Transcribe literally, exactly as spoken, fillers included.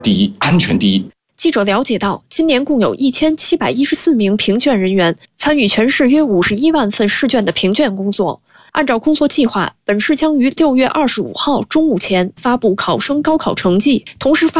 第一，安全第一。 记者了解到，今年共有一千七百一十四名评卷人员参与全市约五十一万份试卷的评卷工作。按照工作计划，本市将于六月二十五号中午前发布考生高考成绩，同时发